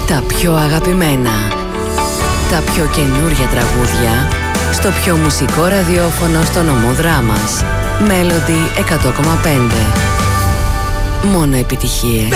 Τα πιο αγαπημένα, τα πιο καινούρια τραγούδια στο πιο μουσικό ραδιόφωνο στο νομό Δράμας. Melody 100,5. Μόνο επιτυχίες.